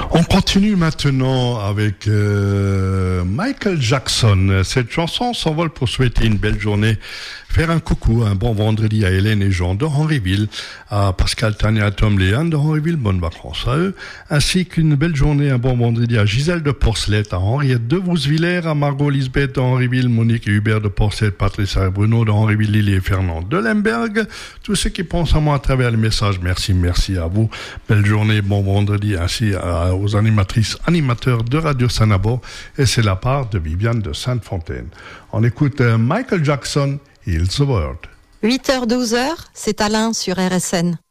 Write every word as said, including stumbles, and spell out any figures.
On continue maintenant avec euh, Michael Jackson. Cette chanson s'envole pour souhaiter une belle journée, faire un coucou, un bon vendredi à Hélène et Jean de Henryville, à Pascal, Tania, Tom, Léane de Henryville, bonnes vacances à eux, ainsi qu'une belle journée, un bon vendredi à Gisèle de Porcelette, à Henriette de Vousvillers, à Margot Lisbeth de Henryville, Monique et Hubert de Porcelette, Patricia et Bruno de Henryville, Lily et Fernand de Lemberg. Tous ceux qui pensent à moi à travers les messages, merci, merci à vous. Belle journée, bon vendredi, ainsi à, aux animatrices, animateurs de Radio Sanabo, et c'est la part de Viviane de Sainte-Fontaine. On écoute euh, Michael Jackson, Heal the World. huit heures douze, c'est Alain sur R S N.